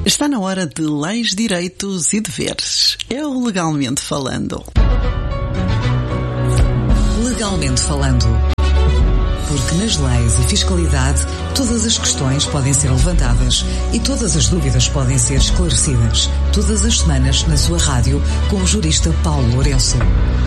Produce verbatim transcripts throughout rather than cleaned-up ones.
Está na hora de leis, direitos e deveres. É o Legalmente Falando. Legalmente Falando. Porque nas leis e fiscalidade todas as questões podem ser levantadas e todas as dúvidas podem ser esclarecidas. Todas as semanas na sua rádio com o jurista Paulo Lourenço.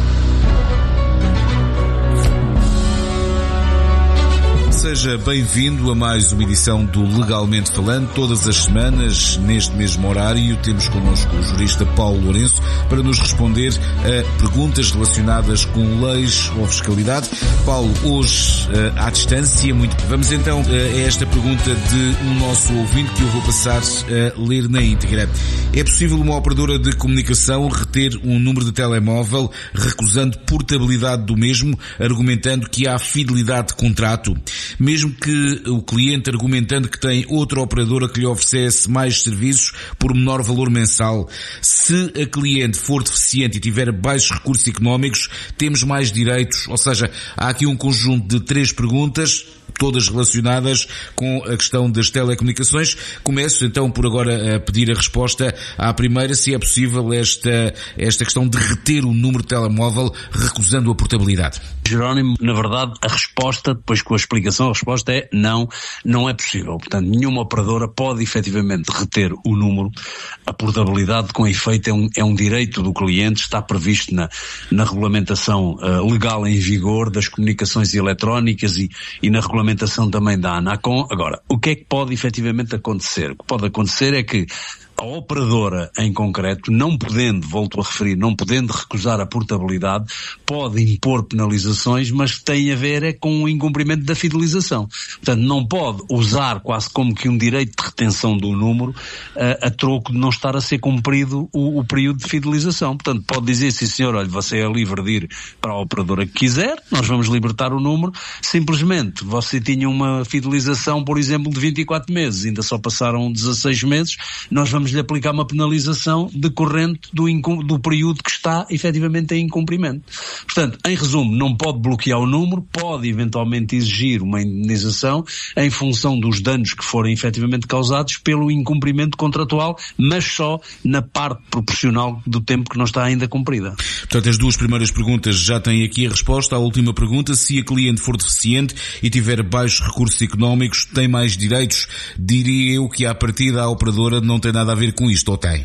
Seja bem-vindo a mais uma edição do Legalmente Falando. Todas as semanas, neste mesmo horário, temos connosco o jurista Paulo Lourenço para nos responder a perguntas relacionadas com leis ou fiscalidade. Paulo, hoje, à distância, muito... vamos então a esta pergunta de um nosso ouvinte que eu vou passar a ler na íntegra. É possível uma operadora de comunicação reter um número de telemóvel recusando portabilidade do mesmo, argumentando que há fidelidade de contrato? Mesmo que o cliente argumentando que tem outra operadora que lhe oferecesse mais serviços por menor valor mensal. Se a cliente for deficiente e tiver baixos recursos económicos, temos mais direitos. Ou seja, há aqui um conjunto de três perguntas, todas relacionadas com a questão das telecomunicações. Começo então por agora a pedir a resposta à primeira, se é possível esta, esta questão de reter o número de telemóvel recusando a portabilidade. Jerónimo, na verdade, a resposta, depois com a explicação, a resposta é não, não é possível. Portanto, nenhuma operadora pode efetivamente reter o número. A portabilidade, com efeito, é um, é um direito do cliente, está previsto na, na regulamentação uh, legal em vigor das comunicações eletrónicas e, e na regulamentação também da ANACOM. Agora, o que é que pode efetivamente acontecer? O que pode acontecer é que a operadora, em concreto, não podendo, volto a referir, não podendo recusar a portabilidade, pode impor penalizações, mas tem a ver é com o incumprimento da fidelização. Portanto, não pode usar quase como que um direito de retenção do número a, a troco de não estar a ser cumprido o, o período de fidelização. Portanto, pode dizer, sim senhor, olha, você é livre de ir para a operadora que quiser, nós vamos libertar o número, simplesmente você tinha uma fidelização, por exemplo, de vinte e quatro meses, ainda só passaram dezasseis meses, nós vamos lhe aplicar uma penalização decorrente do, do período que está efetivamente em incumprimento. Portanto, em resumo, não pode bloquear o número, pode eventualmente exigir uma indenização em função dos danos que forem efetivamente causados pelo incumprimento contratual, mas só na parte proporcional do tempo que não está ainda cumprida. Portanto, as duas primeiras perguntas já têm aqui a resposta. A última pergunta, se a cliente for deficiente e tiver baixos recursos económicos, tem mais direitos? Diria eu que à partida a operadora não tem nada a ver com isto, ou tem?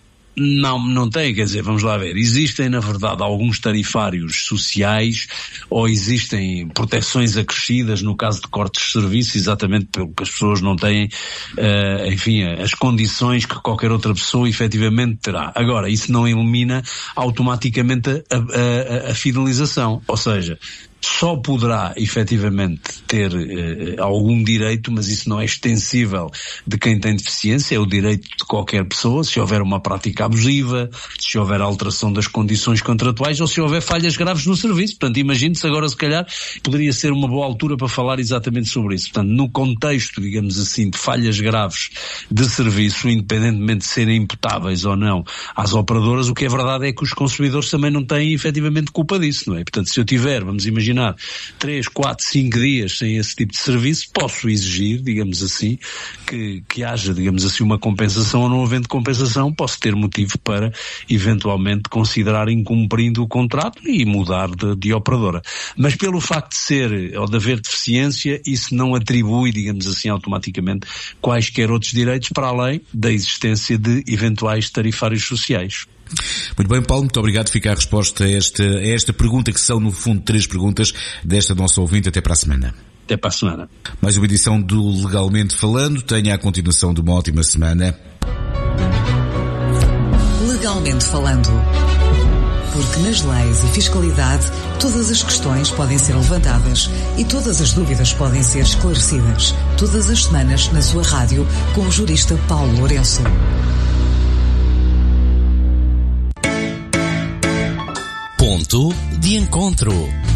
Não, não tem, quer dizer, vamos lá ver, existem na verdade alguns tarifários sociais ou existem proteções acrescidas no caso de cortes de serviço, exatamente pelo que as pessoas não têm, uh, enfim, as condições que qualquer outra pessoa efetivamente terá. Agora, isso não elimina automaticamente a, a, a, a fidelização, ou seja, só poderá efetivamente ter eh, algum direito, mas isso não é extensível de quem tem deficiência, é o direito de qualquer pessoa, se houver uma prática abusiva, se houver alteração das condições contratuais ou se houver falhas graves no serviço. Portanto, imagine-se agora, se calhar, poderia ser uma boa altura para falar exatamente sobre isso. Portanto, no contexto, digamos assim, de falhas graves de serviço, independentemente de serem imputáveis ou não às operadoras, o que é verdade é que os consumidores também não têm efetivamente culpa disso, não é? Portanto, se eu tiver, vamos imaginar, três, quatro, cinco dias sem esse tipo de serviço, posso exigir, digamos assim, que, que haja, digamos assim, uma compensação, ou não havendo compensação, posso ter motivo para, eventualmente, considerar incumprindo o contrato e mudar de, de operadora. Mas pelo facto de ser, ou de haver deficiência, isso não atribui, digamos assim, automaticamente quaisquer outros direitos para além da existência de eventuais tarifários sociais. Muito bem, Paulo, muito obrigado. Fica a resposta a esta, a esta pergunta, que são, no fundo, três perguntas desta nossa ouvinte. Até para a semana. Até para a semana. Mais uma edição do Legalmente Falando. Tenha a continuação de uma ótima semana. Legalmente Falando. Porque nas leis e fiscalidade todas as questões podem ser levantadas e todas as dúvidas podem ser esclarecidas. Todas as semanas na sua rádio com o jurista Paulo Lourenço. Ponto de encontro.